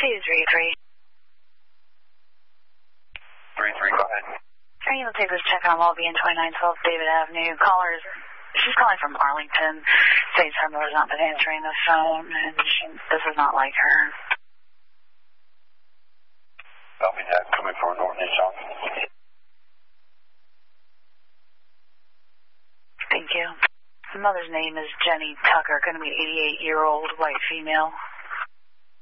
233. 33, go ahead. Are you able to take this check on Wellbeing 2912 David Avenue? Callers, she's calling from Arlington. Says her mother's not been answering the phone, and this is not like her. I'll be that coming for Norton Nissan. Thank you. The mother's name is Jenny Tucker, going to be 88-year-old white female.